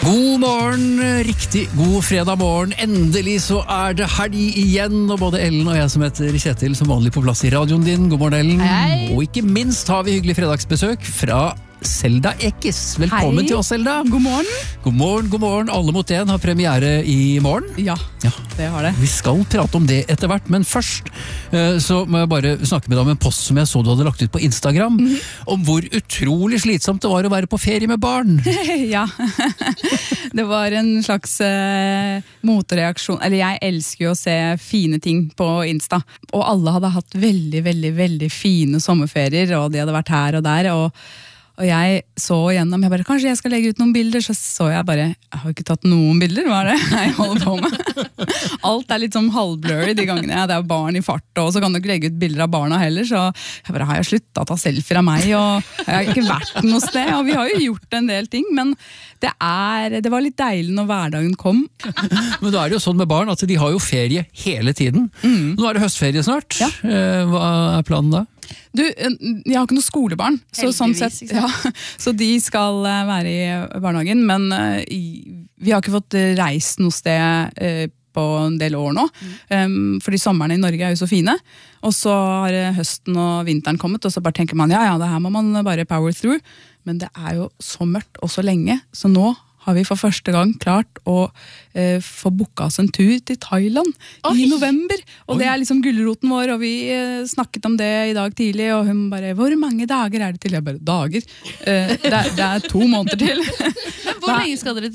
God morgen, riktig god fredag morgen. Endelig så det helg igjen, og både Ellen og jeg som heter Kjetil som vanlig på plass i radioen din. God morgen, Ellen. Hei. Og ikke minst har vi hyggelig fredagsbesøk fra Selda Ekiz. Velkommen til oss, Selda. God morgen. God morgen, god morgen. Alle mot en har premiere i morgen. Ja, det har det. Vi skal prate om det etter hvert, men først så må jeg bare snakke med deg om en post som jeg så du hadde lagt ut på Instagram, om hvor utrolig slitsomt det var å være på ferie med barn. Ja, det var en slags motreaksjon. Eller jeg elsker jo å se fine ting på Insta. Og alle hadde hatt veldig, veldig, veldig fine sommerferier, og de hadde vært her og der, og jeg så gjennom, kanskje jeg skal legge ut noen bilder, så jeg bare, jeg har ikke tatt noen bilder, hva det jeg holder på med? Alt litt sånn halvblurry de gangene, det barn i fart, og så kan du ikke legge ut bilder av barna heller, så jeg bare, har jeg sluttet å ta selfier av meg, og jeg har ikke vært noe sted, og vi har jo gjort en del ting, men det var litt deilig når hverdagen kom. Men da det jo sånn med barn at de har jo ferie hele tiden. Nå det høstferie snart. Ja. Hva planen da? Du, jeg har ikke noe skolebarn, så sånn sett, så de skal være i barnehagen, men vi har ikke fått reist noe sted på en del år nå, fordi sommerne i Norge jo så fine, og så har høsten og vinteren kommet, og så bare tenker man, ja, det her må man bare power through, men det jo så mørkt og så lenge, så nå har vi for første gang klart å få booka oss en tur til Thailand i november. Og det liksom gulroten vår, og vi snakket om det i dag tidlig, og hun bare, hvor mange dager det til? Jeg bare, dager? Det 2 måneder til. Hvor lenge skal dere til